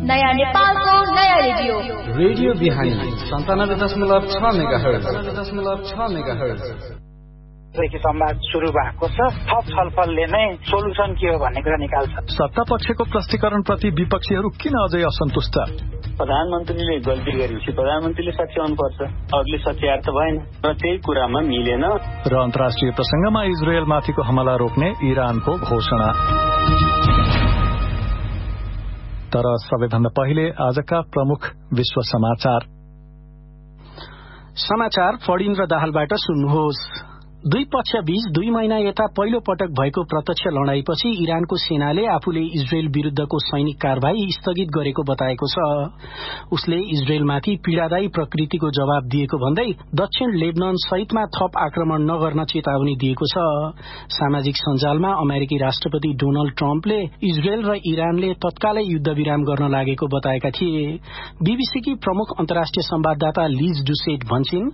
नयाँ नेपालको नयाँ रेडियो रेडियो बिहानी 97.6 मेगाहर्ज देखि संवाद सुरु भएको छ। थप छलफलले नै सोलुसन के हो भन्ने कुरा निकाल्छ। सत्ता पक्षको प्रष्टीकरण प्रति विपक्षीहरू किन अझै असन्तुष्ट? प्रधानमन्त्रीले गल्ती गरेपछि प्रधानमन्त्रीले सच्याउनुपर्छ, अरूले सच्याएर त भएन र त्यही कुरामा मिलेन। र अन्तर्राष्ट्रिय प्रसंगमा इजरायलमाथिको हमला रोक्ने इरानको घोषणा। तर सबैभन्दा पहिले आजका प्रमुख विश्व समाचार फडिन्द्र दाहालबाट सुन्नुहोस्। दुई पक्षबीच 2 महिना यता पहिलो पटक भएको प्रत्यक्ष लडाईपछि इरानको सेनाले आफूले इजरायल विरूद्धको सैनिक कारबाही स्थगित गरेको बताएको छ। उसले इजरायलमाथि पीड़ादायी प्रकृतिको जवाब दिएको भन्दै दक्षिण लेबनान सहितमा थप आक्रमण नगर्न चेतावनी दिएको छ। सामाजिक सञ्जालमा अमेरिकी राष्ट्रपति डोनाल्ड ट्रम्पले इजरायल र इरानले तत्कालै युद्धविराम गर्न लागेको बताएका थिए। बीबीसीकी प्रमुख अन्तर्राष्ट्रिय संवाददाता लिज डुसेट भन्छिन्,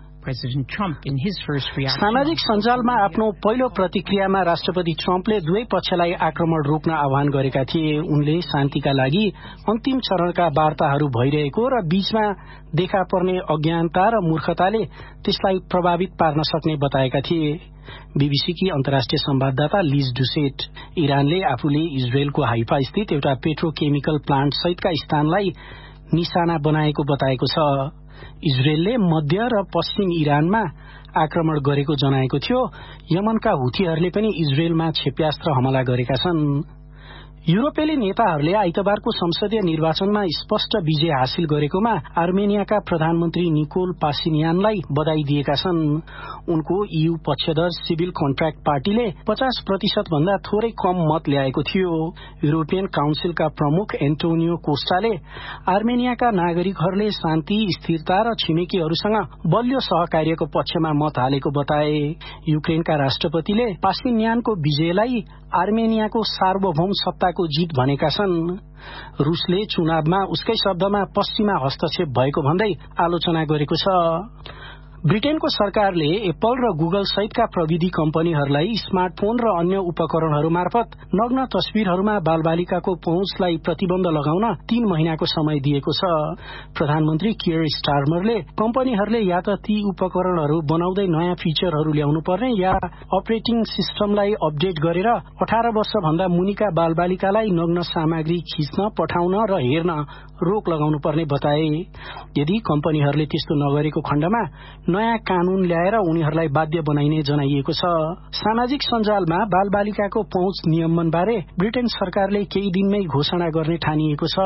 सामाजिक सञ्जालमा आफ्नो पहिलो प्रतिक्रियामा राष्ट्रपति ट्रम्पले दुवै पक्षलाई आक्रमण रोक्न आह्वान गरेका थिए। उनले शान्तिका लागि अन्तिम चरणका वार्ताहरू भइरहेको र बीचमा देखा पर्ने अज्ञानता र मूर्खताले त्यसलाई प्रभावित पार्न सक्ने बताएका थिए। बीबीसीकी अन्तर्राष्ट्रिय संवाददाता लिज डुसेट इरानले आफूले इजरायलको हाइफा स्थित एउटा पेट्रोकेमिकल प्लान्ट सहितका स्थानलाई निशाना बनाएको बताएको छ। इजरायलले मध्य र पश्चिम इरानमा आक्रमण गरेको जनाएको थियो। यमनका हुथीहरूले पनि इजरायलमा क्षेप्यास्त्र हमला गरेका छन्। युरोपेली नेताहरूले आइतबारको संसदीय निर्वाचनमा स्पष्ट विजय हासिल गरेकोमा आर्मेनियाका प्रधानमन्त्री निकोल पासिनियानलाई बधाई दिएका छन्। उनको ईयू पक्षधर सिभिल कन्ट्र्याक्ट पार्टीले 50% भन्दा थोरै कम मत ल्याएको थियो। युरोपियन काउन्सिलका प्रमुख एन्टोनियो कोस्टाले आर्मेनियाका नागरिकहरूले शान्ति, स्थिरता र छिमेकीहरूसँग बलियो सहकार्यको पक्षमा मत हालेको बताए। युक्रेनका राष्ट्रपतिले पासिनियानको विजयलाई आर्मेनियाको सार्वभौम सत्ताको जीत भनेका छन्। रूसले चुनावमा उसकै शब्दमा पश्चिमा हस्तक्षेप भएको भन्दै आलोचना गरेको छ। ब्रिटेनको सरकारले एप्पल र गुगल सहितका प्रविधि कम्पनीहरूलाई स्मार्टफोन र अन्य उपकरणहरू मार्फत नग्न तस्विरहरूमा बालबालिकाको पहुँचलाई प्रतिबन्ध लगाउन 3 महिनाको समय दिएको छ। प्रधानमन्त्री कियर स्टारमरले कम्पनीहरूले या त ती उपकरणहरू बनाउँदै नयाँ फिचरहरू ल्याउनु पर्ने या अपरेटिङ सिस्टमलाई अपडेट गरेर 18 वर्ष भन्दा मुनिका बालबालिकालाई नग्न सामग्री खिच्न, पठाउन र हेर्न रोक लगाउनु पर्ने बताए। यदि कम्पनीहरूले त्यस्तो नगरेको खण्डमा नयाँ कानून ल्याएर उनीहरूलाई बाध्य बनाइने जनाइएको छ। सामाजिक सञ्जालमा बालबालिकाको पहुँच नियमनबारे ब्रिटेन सरकारले केही दिनमै घोषणा गर्ने ठानिएको छ।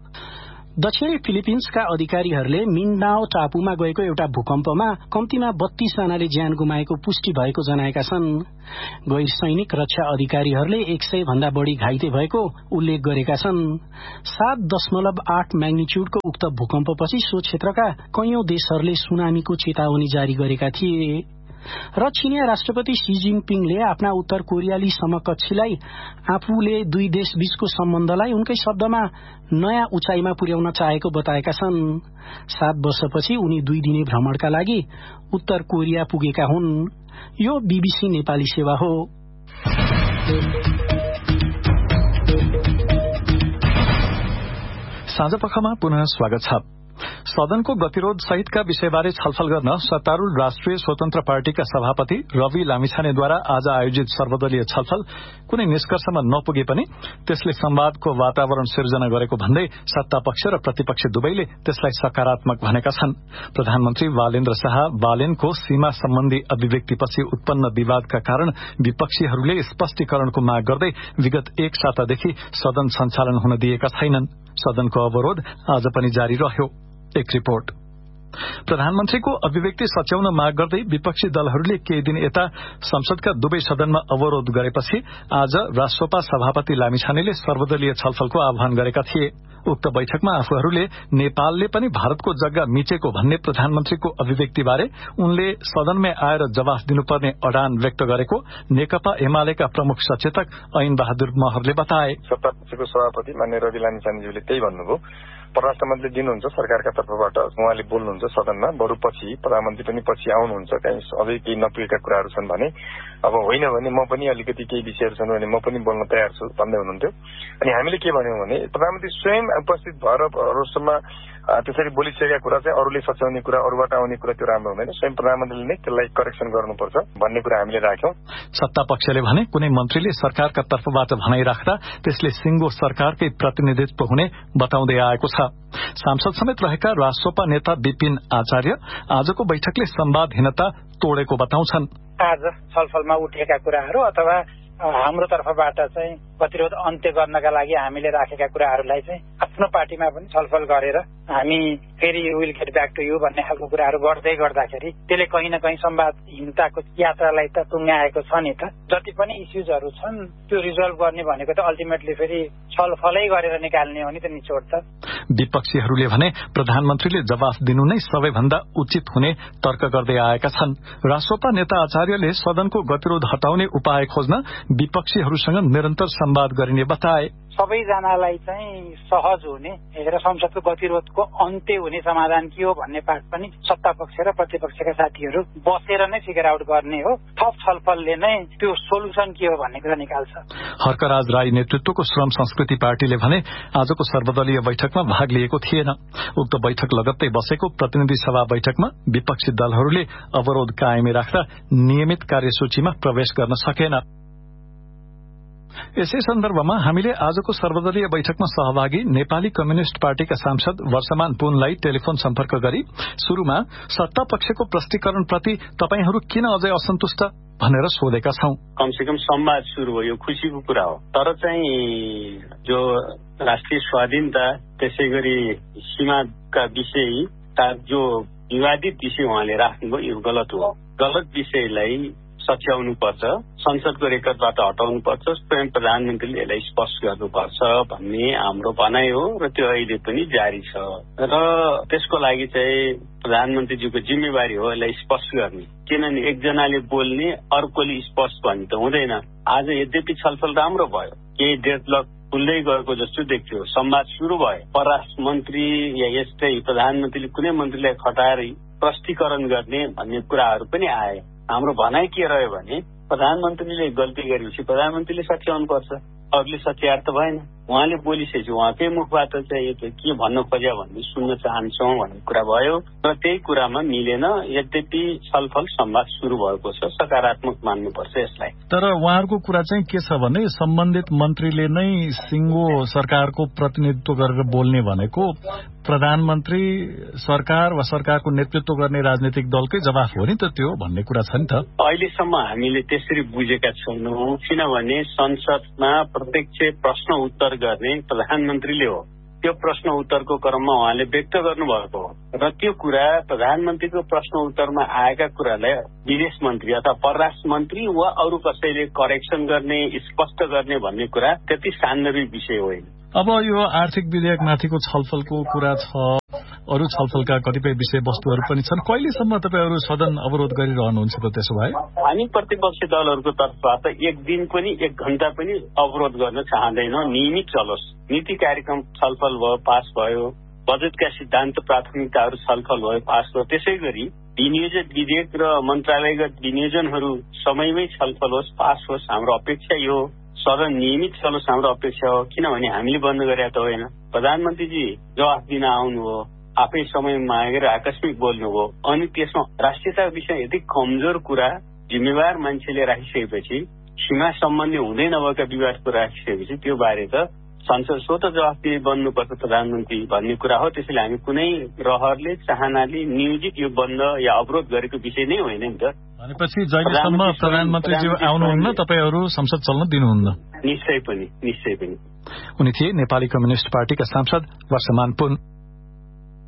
दक्षिणी फिलिपिन्सका अधिकारीहरूले मिन्डाओ टापुमा गएको एउटा भूकम्पमा कम्तीमा 32 जनाले ज्यान गुमाएको पुष्टि भएको जनाएका छन्। गैर सैनिक रक्षा अधिकारीहरूले 100 भन्दा बढ़ी घाइते भएको उल्लेख गरेका छन्। 7.8 म्याग्निच्युडको उक्त भूकम्पपछि सो क्षेत्रका कैयौं देशहरूले सुनामीको चेतावनी जारी गरेका थिए। र चीनिया राष्ट्रपति शी जिनपिङले आफ्ना उत्तर कोरियाली समकक्षीलाई आफूले दुई देश बीचको सम्बन्धलाई उनकै शब्दमा नयाँ उचाइमा पुर्याउन चाहेको बताएका छन्। 7 वर्षपछि उनी 2 दिने भ्रमणका लागि उत्तर कोरिया पुगेका हुन्। यो बीबीसी नेपाली सेवा हो। साँझपखमा पुनः स्वागत छ। सदनको गतिरोध सहितका विषयबारे छलफल गर्न सत्तारूढ़ राष्ट्रिय स्वतन्त्र पार्टीका सभापति रवि लामिछानेद्वारा आज आयोजित सर्वदलीय छलफल कुनै निष्कर्षमा नपुगे पनि त्यसले संवादको वातावरण सिर्जना गरेको भन्दै सत्तापक्ष र प्रतिपक्ष दुवैले त्यसलाई सकारात्मक भनेका छन्। प्रधानमन्त्री बालेन्द्र शाह बालेनको सीमा सम्बन्धी अभिव्यक्तिपछि उत्पन्न विवादका कारण विपक्षीहरूले स्पष्टीकरणको माग गर्दै विगत 1 सातादेखि सदन सञ्चालन हुन दिएका छैनन्। सदनको अवरोध आज पनि जारी रह्यो। एक रिपोर्ट। प्रधानमन्त्रीको अभिव्यक्ति सच्याउन माग गर्दै विपक्षी दलहरूले केही दिन यता संसदका दुवै सदनमा अवरोध गरेपछि आज राष्ट्रपा सभापति लामिछानेले सर्वदलीय छलफलको आह्वान गरेका थिए। उक्त बैठकमा आफूहरूले नेपालले पनि भारतको जग्गा मिचेको भन्ने प्रधानमन्त्रीको अभिव्यक्तिबारे उनले सदनमै आएर जवाफ दिनुपर्ने अडान व्यक्त गरेको नेकपा एमालेका प्रमुख सचेतक ऐन बहादुर महरले बताए। सत्तापक्षको सभापति माननीय रवि लामिछानेज्यूले त्यही भन्नुभयो। परराष्ट्र मन्त्री दिनुहुन्छ सरकारका तर्फबाट, उहाँले बोल्नुहुन्छ सदनमा, बरु पछि प्रधानमन्त्री पनि पछि आउनुहुन्छ, कहीँ अझै केही नपुगेका कुराहरू छन् भने, अब होइन भने म पनि अलिकति केही विषयहरू छन् भने म पनि बोल्न तयार छु भन्दै हुनुहुन्थ्यो। अनि हामीले के भन्यौँ भने प्रधानमन्त्री स्वयं उपस्थित भएर रोस्टरमा त्यसरी बोलिसकेका कुरा चाहिँ अरूले सच्याउने कुरा, अरूबाट आउने कुरा त्यो राम्रो हुँदैन, स्वयं प्रधानमन्त्रीले नै त्यसलाई करेक्सन गर्नुपर्छ भन्ने कुरा हामीले राख्यौं। सत्ता पक्षले भने कुनै मन्त्रीले सरकारका तर्फबाट भनाइ राख्दा त्यसले सिंगो सरकारकै प्रतिनिधित्व हुने बताउँदै आएको छ। सांसद समेत रहेका राष्ट्रपा नेता विपिन आचार्य आजको बैठकले संवादहीनता तोडेको बताउँछन्। आज छलफलमा उठेका कुराहरू अथवा हाम्रो तर्फबाट चाहिँ गतिरोध अन्त्य गर्नका लागि हामीले राखेका कुराहरूलाई चाहिँ आफ्नो पार्टीमा पनि छलफल गरेर हामी फेरि will get back to you भन्ने खालको कुराहरू गर्दै गर्दाखेरि त्यसले कहीँ न कहीँ संवादहीनताको यात्रालाई त टुङ्ग्याएको छ नि त। जति पनि इस्युजहरू छन् त्यो रिजल्भ गर्ने भनेको त अल्टिमेटली फेरि छलफलै गरेर निकाल्ने हो नि त निचोड त। विपक्षीहरूले भने प्रधानमन्त्रीले जवाफ दिनु नै सबैभन्दा उचित हुने तर्क गर्दै आएका छन्। राष्ट्रपा नेता आचार्यले सदनको गतिरोध हटाउने उपाय खोज्न विपक्षीहरूसँग निरन्तर संवाद गरिने बताए। सबैजनालाई चाहिँ सहज हुने र संसदको गतिरोधको अन्त्य हुने समाधान के हो भन्ने पाठ पनि सत्ता पक्ष र प्रतिपक्षका साथीहरू बसेर नै फिगर आउट गर्ने हो। थप छलफलले नै त्यो सोलुसन के हो भन्ने कुरा निकाल्छ। हर्कराज राई नेतृत्वको श्रम संस्कृति पार्टीले भने आजको सर्वदलीय बैठकमा भाग लिएको थिएन। उक्त बैठक लगत्तै बसेको प्रतिनिधि सभा बैठकमा विपक्षी दलहरूले अवरोध कायमै राख्दा नियमित कार्यसूचीमा प्रवेश गर्न सकेन। यसै सन्दर्भमा हामीले आजको सर्वदलीय बैठकमा सहभागी नेपाली कम्युनिष्ट पार्टीका सांसद वर्षमान पुनलाई टेलिफोन सम्पर्क गरी शुरूमा सत्ता पक्षको प्रष्टीकरणप्रति तपाईहरू किन अझै असन्तुष्ट भनेर सोधेका छौं। कमसेकम संवाद शुरू हो, यो खुशीको कुरा हो। तर चाहिँ जो राष्ट्रिय स्वाधीनता त्यसै गरी सीमाका विषयका जो विवादित विषय उहाँले राख्नुभयो यो गलत हो। गलत विषयलाई सच्याउनु पर्छ, संसदको रेकर्डबाट हटाउनु पर्छ, स्वयं प्रधानमन्त्रीले यसलाई स्पष्ट गर्नुपर्छ भन्ने हाम्रो भनाइ हो र त्यो अहिले पनि जारी छ। र त्यसको लागि चाहिँ प्रधानमन्त्रीज्यूको जिम्मेवारी हो यसलाई स्पष्ट गर्ने। किनभने एकजनाले बोल्ने अर्कोले स्पष्ट भन्ने त हुँदैन। आज यद्यपि छलफल राम्रो भयो, केही डेडलक खुल्दै गएको जस्तो देखियो, संवाद शुरू भयो, परराष्ट्र मन्त्री या यस्तै प्रधानमन्त्रीले कुनै मन्त्रीलाई खटाएर प्रष्टीकरण गर्ने भन्ने कुराहरू पनि आए। हाम्रो भनाइ के रह्यो भने प्रधानमन्त्रीले गल्ती गरेपछि प्रधानमन्त्रीले सच्याउनु पर्छ, अरूले सच्याएर त भएन। उहाँले बोलिसकेपछि उहाँकै मुखबाट चाहिँ के भन्न खोज्या भन्ने सुन्न चाहन्छौँ भन्ने कुरा भयो र त्यही कुरामा मिलेन। यद्यपि छलफल संवाद शुरू भएको छ, सकारात्मक मान्नुपर्छ यसलाई। तर उहाँहरूको कुरा चाहिँ के छ भने सम्बन्धित मन्त्रीले नै सिंगो सरकारको प्रतिनिधित्व गरेर बोल्ने भनेको प्रधानमन्त्री सरकार वा सरकारको नेतृत्व गर्ने राजनीतिक दलकै जवाफ हो नि त त्यो भन्ने कुरा छ नि त। अहिलेसम्म हामीले त्यसरी बुझेका छैनौं, किनभने संसदमा प्रत्यक्ष प्रश्न उत्तर गर्ने प्रधानमन्त्रीले हो। त्यो प्रश्न उत्तरको क्रममा उहाँले व्यक्त गर्नुभएको हो र त्यो कुरा प्रधानमन्त्रीको प्रश्न उत्तरमा आएका कुरालाई विदेश मन्त्री अथवा परराष्ट्र मन्त्री वा अरू कसैले करेक्सन गर्ने, स्पष्ट गर्ने भन्ने कुरा त्यति सान्दर्भिक विषय होइन। अब यो आर्थिक विधेयकमाथिको छलफलको कुरा छ, अरू छलफलका कतिपय विषयवस्तुहरू पनि छन्। कहिलेसम्म तपाईहरू सदन अवरोध गरिरहनुहुन्छ त? त्यसो भए हामी प्रतिपक्षी दलहरूको तर्फबाट एक दिन पनि, एक घण्टा पनि अवरोध गर्न चाहँदैनौँ। नियमित चलोस्। नीति कार्यक्रम छलफल भयो, पास भयो, बजेटका सिद्धान्त प्राथमिकताहरू छलफल भयो, पास भयो। त्यसै गरी विनियोजित विधेयक र मन्त्रालयगत विनियोजनहरू समयमै छलफल होस्, पास होस्। हाम्रो अपेक्षा यो सदन नियमित चलोस् हाम्रो अपेक्षा हो। किनभने हामीले बन्द गरेका त होइन। प्रधानमन्त्रीजी जवाफ दिन आउनु हो, आफै समय मागेर आकस्मिक बोल्नु हो, अनि त्यसमा राष्ट्रियता विषय यति कमजोर कुरा जिम्मेवार मान्छेले राखिसकेपछि, सीमा सम्बन्धी हुँदै नभएका विवादको राखिसकेपछि त्यो बारे त संसद स्वतः जवाफदेही बन्नुपर्छ प्रधानमन्त्री भन्ने कुरा हो। त्यसैले हामी कुनै रहरले, चाहनाले नियोजित यो बन्द या अवरोध गरेको विषय नै होइन नि त। भनेपछि जहिलेसम्म प्रधानमन्त्रीज्यू आउनुहुन्न तपाईहरू संसद चल्न दिनुहुन्न? निश्चय पनि, निश्चय पनि। उनी थिए नेपाली कम्युनिष्ट पार्टीका सांसद वर्षमान पुन।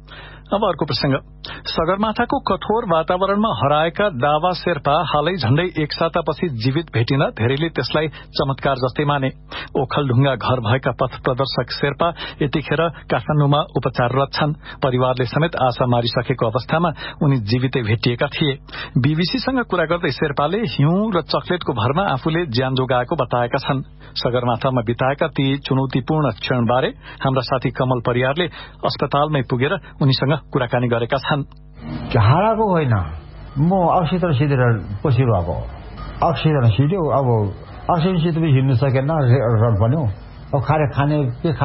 अब अर्को प्रसंग। सगरमाथाको कठोर वातावरणमा हराएका दावा शेर्पा हालै झण्डै एक सातापछि जीवित भेटिन धेरैले त्यसलाई चमत्कार जस्तै माने। ओखलढुङ्गा घर भएका पथ प्रदर्शक शेर्पा यतिखेर काठमाडौँमा उपचाररत छन्। परिवारले समेत आशा मारिसकेको अवस्थामा उनी जीवितै भेटिएका थिए। बीबीसीसँग कुरा गर्दै शेर्पाले हिउँ र चकलेटको भरमा आफूले ज्यान जोगाएको बताएका छन्। सगरमाथामा बिताएका ती चुनौतीपूर्ण क्षणबारे हाम्रा साथी कमल परियारले अस्पतालमै पुगेर उनीसँग कुराकानी गरेका छन्। हाराको होइन, म अक्सिजन सिधेर पछि भएको। अक्सिजन सिध्यो, अब अक्सिजन सिधेपछि हिँड्नु सकेन, रड बन्यो। अब खाने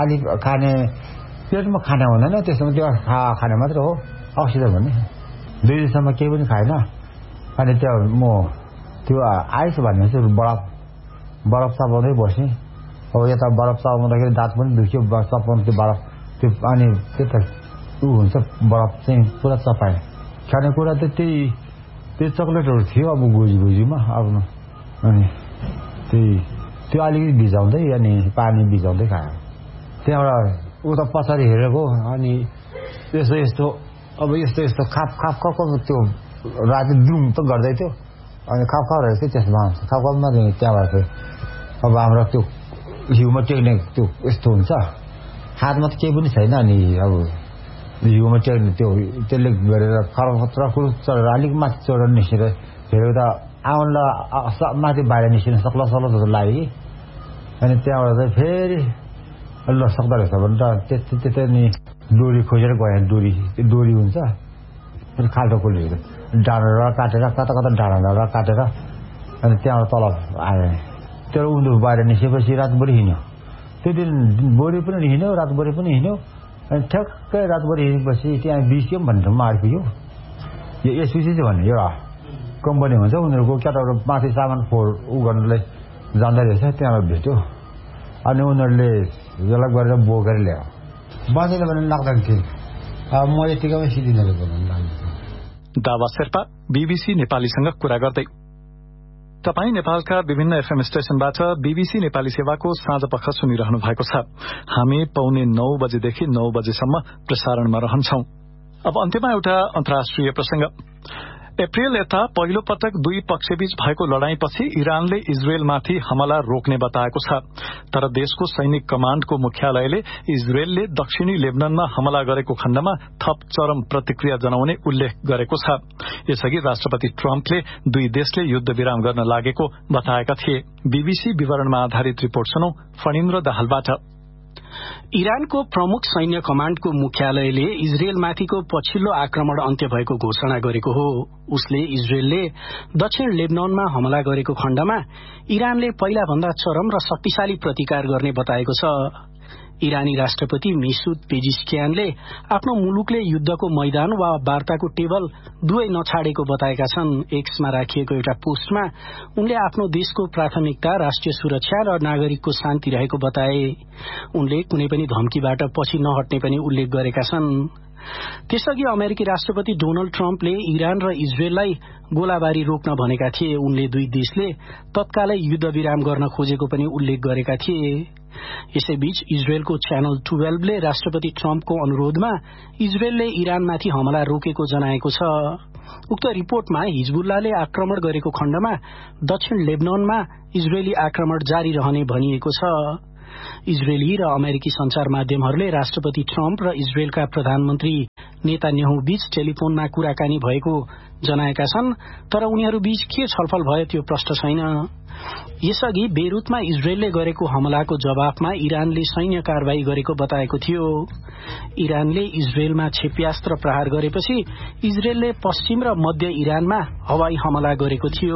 पेटमा खाने हुँदैन, त्यसमा त्यो खाने मात्र हो अक्सिजन भन्ने। 2 दिनसम्म केही पनि खाएन। अनि त्यो म त्यो आइस भनेपछि बरफ चपाउँदै बसेँ। अब यता बरफ चपाउँदाखेरि दाँत पनि दुख्यो, चपाउनु त्यो बरफ त्यो अनि त्यो ऊ हुन्छ बरफ चाहिँ पुरा चपाएँ। खानेकुरा त त्यही चक्लेटहरू थियो अब गोजीमा आफ्नो। अनि त्यो अलिकति भिजाउँदै अनि पानी भिजाउँदै खायो। त्यहाँबाट उता पछाडि हेरेको अनि यस्तो अब यस्तो खाप त्यो राति द्रुम त गर्दै थियो। अनि खाप रहेछ त्यसमा खापमा त्यहाँबाट अब हाम्रो त्यो हिउमा टेक्ने त्यो यस्तो हुन्छ, हातमा त केही पनि छैन। अनि अब हिउमा टेक्ने त्यसले गरेर खरखत्र चढेर अलिक माथि चढेर निस्केर हेरेको त आउनलाई माथि बाहिर निस्किन सक्ला जस्तो लाग्यो कि। अनि त्यहाँबाट चाहिँ फेरि ल सक्दो रहेछ भने त त्यतै नि डोरी खोजेर गएँ। डोरी हुन्छ अनि खाल्टो खोलेर डाँडा काटेर कता डाँडा काटेर अनि त्यहाँबाट तल आयो। त्यो उनीहरू बाहिर निस्केपछि रातभरि हिँड्यो। त्यो दिन भोलि पनि हिँड्यो, रातभरि पनि हिँड्यो। अनि ठ्याक्कै रातभरि हिँडेपछि त्यहाँ बिसिएम भन्ने ठाउँमा आइपुग्यो। यो एसपिसी चाहिँ भन्ने एउटा कम्पनी हुन्छ, उनीहरूको केटाहरू माथि सामान ऊ गर्नुलाई जाँदो रहेछ, त्यहाँबाट भेट्यो। अनि उनीहरूले जला गरेर बोकेर ल्यायो। बाँचेन भने लाग्दैन थियो। अब म यतिकैमा सिद्धिनले भन्नु लाग्छ। दावा शेर्पा बीबीसी नेपालीसँग कुरा गर्दै। तपाईँ नेपालका विभिन्न एफएम स्टेशनबाट बीबीसी नेपाली सेवाको साँझपख सुनिरहनु भएको छ। हामी 8:45 बजेदेखि 9 बजेसम्म प्रसारणमा रहन्छौं। अब अन्त्यमा एउटा अन्तर्राष्ट्रिय प्रसंग। अप्रिल यता पहिलो पटक दुई पक्षबीच भएको लड़ाईपछि इरानले इजरायलमाथि हमला रोक्ने बताएको छ। तर देशको सैनिक कमाण्डको मुख्यालयले इजरायलले दक्षिणी लेबननमा हमला गरेको खण्डमा थप चरम प्रतिक्रिया जनाउने उल्लेख गरेको छ। यसअघि राष्ट्रपति ट्रम्पले दुई देशले युद्ध विराम गर्न लागेको बताएका थिए। बीबीसी विवरणमा आधारित रिपोर्ट सुनौ फणिन्द्र दाहालबाट। इरानको प्रमुख सैन्य कमाण्डको मुख्यालयले इजरायलमाथिको पछिल्लो आक्रमण अन्त्य भएको घोषणा गरेको हो। उसले इजरायलले दक्षिण लेबनानमा हमला गरेको खण्डमा इरानले पहिला भन्दा चरम र शक्तिशाली प्रतिकार गर्ने बताएको छ। इरानी राष्ट्रपति मेसुद पेजिशकियानले आफ्नो मुलुकले युद्धको मैदान वा वार्ताको टेबल दुवै नछाडेको बताएका छन्। एक्समा राखिएको एउटा पोस्टमा उनले आफ्नो देशको प्राथमिकता राष्ट्रिय सुरक्षा र नागरिकको शान्ति रहेको बताए। उनले कुनै पनि धम्कीबाट पछि नहट्ने पनि उल्लेख गरेका छन्। त्यसअघि अमेरिकी राष्ट्रपति डोनाल्ड ट्रम्पले इरान र इजरायललाई गोलाबारी रोक्न भनेका थिए। उनले दुई देशले तत्कालै युद्ध विराम गर्न खोजेको पनि उल्लेख गरेका थिए। यसैबीच इजरायलको च्यानल 12 ले राष्ट्रपति ट्रम्पको अनुरोधमा इजरायलले इरानमाथि हमला रोकेको जनाएको छ। उक्त रिपोर्टमा हिजबुल्लाले आक्रमण गरेको खण्डमा दक्षिण लेबनानमा इजरायली आक्रमण जारी रहने भनिएको छ। इजरायली र अमेरिकी संचार माध्यमहरूले राष्ट्रपति ट्रम्प र इजरायलका प्रधानमन्त्री नेतान्याहु बीच टेलिफोनमा कुराकानी भएको जनाएका छन्। तर उनीहरू बीच के छलफल भयो त्यो प्रष्ट छैन। यसअघि बेरुतमा इजरायलले गरेको हमलाको जवाफमा इरानले सैन्य कारवाही गरेको बताएको थियो। इरानले इजरायलमा क्षेप्यास्त्र प्रहार गरेपछि इजरायलले पश्चिम र मध्य इरानमा हवाई हमला गरेको थियो।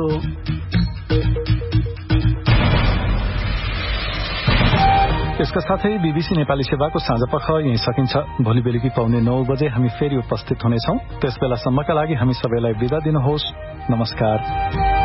यसका साथै बीबीसी नेपाली सेवाको साँझपख यही सकिन्छ। भोलि बेलुकी 9:15 बजे हामी फेरि उपस्थित हुनेछौं। त्यसबेलासम्मका लागि हामी सबैलाई बिदा दिनुहोस्। नमस्कार।